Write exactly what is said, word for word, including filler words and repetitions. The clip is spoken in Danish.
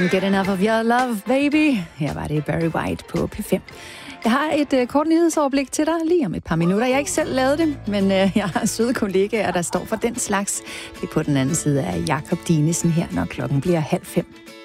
Can't get enough of your love, baby. Her var det Barry White på P fem. Jeg har et uh, kort nyhedsoverblik til dig lige om et par minutter. Jeg har ikke selv lavet det, men uh, jeg har søde kollegaer, der står for den slags. Det er på den anden side af Jakob Dinesen her, når klokken bliver halv fem.